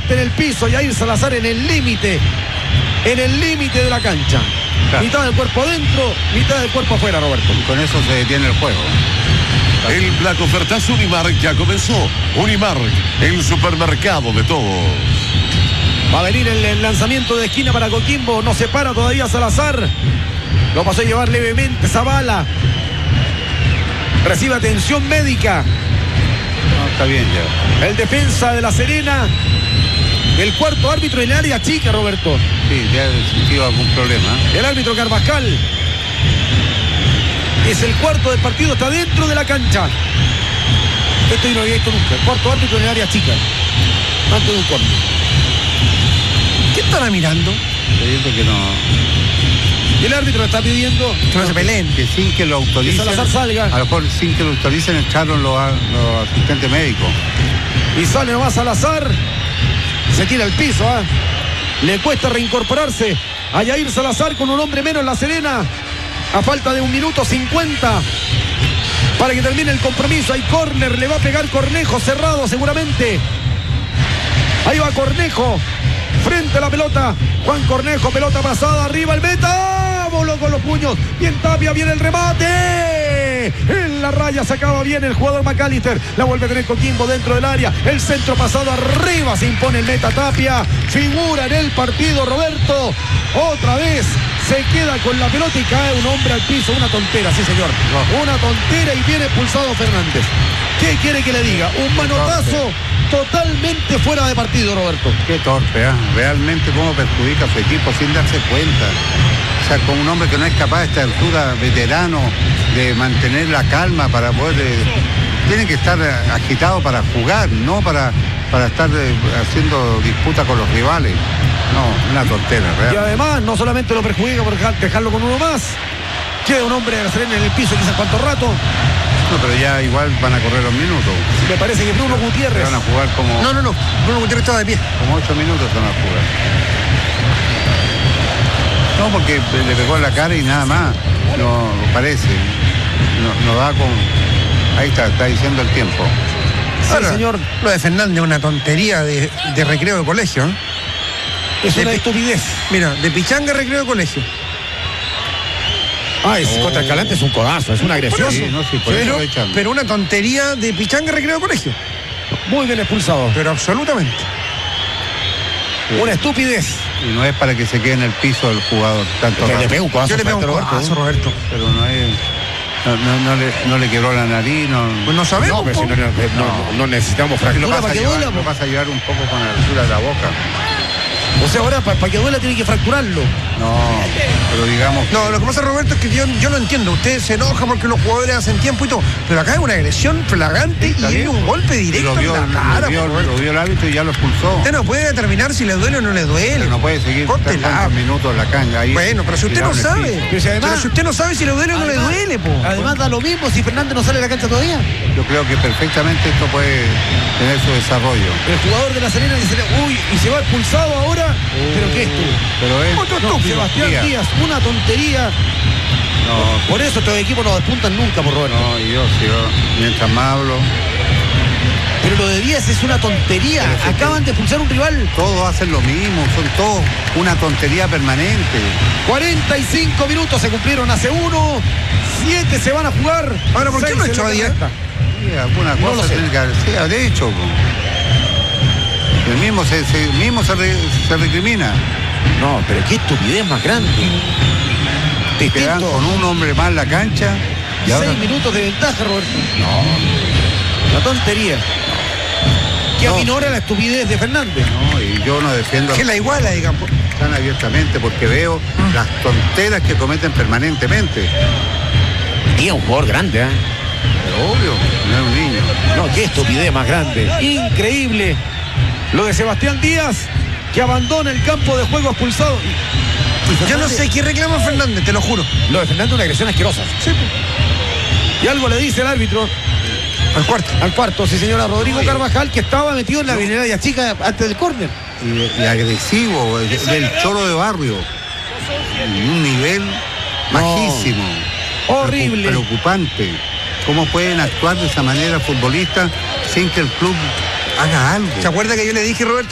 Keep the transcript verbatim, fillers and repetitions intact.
en el piso, Jair Salazar en el límite, en el límite de la cancha. Claro. Mitad del cuerpo dentro, mitad del cuerpo afuera, Roberto. Y con eso se detiene el juego. El Black Ofertazo Unimark ya comenzó. Unimark, el supermercado de todos. Va a venir el, el lanzamiento de esquina para Coquimbo. No se para todavía Salazar. Lo pasó a llevar levemente Zavala. Recibe atención médica. No, está bien ya. El defensa de La Serena. El cuarto árbitro en el área chica, Roberto. Sí, ya ha sentido algún problema. El árbitro Carvajal. Es el cuarto del partido, está dentro de la cancha. Esto yo no había visto nunca. El cuarto árbitro en el área chica. Antes de un córner. ¿Qué estará mirando? Pidiendo que no. El árbitro está pidiendo que no se peleen. Que sin que lo autoricen. Que Salazar salga. A lo mejor sin que lo autoricen entraron los, los asistentes médicos. Y sale nomás Salazar. Se tira al piso, ¿eh? Le cuesta reincorporarse a Jair Salazar con un hombre menos en La Serena. A falta de un minuto cincuenta para que termine el compromiso. Hay córner, le va a pegar Cornejo, cerrado seguramente. Ahí va Cornejo, frente a la pelota. Juan Cornejo, pelota pasada, arriba el meta. Voló con los puños. Bien Tapia, viene el remate. En la raya sacaba bien el jugador McAllister. La vuelve a tener Coquimbo dentro del área. El centro pasado arriba, se impone el meta Tapia. Figura en el partido Roberto. Otra vez se queda con la pelota y cae un hombre al piso. Una tontera, sí señor. Una tontera y viene expulsado Fernández. ¿Qué quiere que le diga? Un manotazo totalmente fuera de partido, Roberto. Qué torpe, ¿eh? Realmente cómo perjudica a su equipo sin darse cuenta. O sea, con un hombre que no es capaz a esta altura, veterano, de mantener la calma para poder... Eh, tiene que estar agitado para jugar, no para, para estar eh, haciendo disputa con los rivales. No, una tontera, realmente. Y además, no solamente lo perjudica por dejarlo con uno más, queda un hombre de La Serena en el piso, quizás cuánto rato. No, pero ya igual van a correr los minutos. Me parece que Bruno Gutiérrez... Van a jugar como... No, no, no. Bruno Gutiérrez estaba de pie. Como ocho minutos van a jugar. No, porque le pegó en la cara y nada más. No, parece. No, no da con... Ahí está, está diciendo el tiempo. Sí, Ahora, señor. Lo de Fernández es una tontería de, de recreo de colegio, ¿eh? Es de una pi- estupidez. Mira, de pichanga a recreo de colegio. Ah, es oh. Contra Escalante es un codazo, es una agresión. Sí, no, sí, por Pero, eso echan. pero una tontería de pichanga a recreo de colegio. Muy bien expulsado. Pero absolutamente. Sí. Una estupidez. Y no es para que se quede en el piso el jugador tanto Que rato. le pega un codazo. Yo le pego un fuerte, codazo, Roberto. Pero no es... No, no, no, le, no le quebró la nariz, no... Pues no sabemos. No, pero si no, no, no, no necesitamos Lo fractura vas, para a que llevar, duela. lo vas a llevar un poco con la altura de la boca. O sea, ahora para, para que duela tiene que fracturarlo. No, pero digamos... No, lo que pasa, Roberto, es que yo, yo lo entiendo. Usted se enoja porque los jugadores hacen tiempo y todo. Pero acá hay una agresión flagrante Está y hay bien. un golpe directo lo vio, en la cara. lo, vio, Roberto. lo vio el árbitro y ya lo expulsó. Usted no puede determinar si le duele o no le duele. Pero no puede seguir Córtela. tantos minutos en la cancha. Ahí, Bueno, pero si usted no tirado en el sabe. piso. Pero si además- Pero si usted no sabe si le duele o no le Además- duele, po. Además da lo mismo si Fernández no sale de la cancha todavía. Yo creo que perfectamente esto puede tener su desarrollo. El jugador de La Serena dice, uy, y se va expulsado ahora. ¿Pero qué es tú? Pero es... Otro no, estúpido, Sebastián Díaz. Díaz, una tontería. No, Por eso estos equipos no despuntan nunca, por Roberto. no, y yo, si yo, mientras más hablo, Pero lo de Díaz es una tontería. Pero si Acaban de expulsar un rival. todos hacen lo mismo, son todos una tontería permanente. cuarenta y cinco minutos se cumplieron hace uno. siete se van a jugar. Ahora, ¿por qué Seis no en echó la a Díaz? canasta. Sí, alguna No lo cosa sé. tiene que haber, sí, de hecho. po. El mismo se, se- mismo se, re- se recrimina. No, pero qué estupidez más grande. Quedan Distinto. con un hombre más en la cancha. Y ahora, Seis minutos de ventaja, Roberto. No. La tontería. Que No. aminora la estupidez de Fernández. no, y yo no defiendo Que la iguala, digamos. tan abiertamente porque veo las tonteras que cometen permanentemente. Y es un jugador grande, ¿eh? Pero obvio, no es un niño. No, qué estupidez más grande. Increíble. Lo de Sebastián Díaz, que abandona el campo de juego expulsado. Y Yo no sé qué reclama Fernández, te lo juro. Lo de Fernández es una agresión asquerosa. Sí, Y algo le dice el árbitro al cuarto. al cuarto, sí señora, Rodrigo Carvajal, que estaba metido en la venerada chica antes del córner. Y, y agresivo, del choro de barrio. En un nivel bajísimo. Horrible. Preocupante. ¿Cómo pueden actuar de esa manera futbolistas sin que el club haga algo? ¿Se acuerda que yo le dije, Roberto?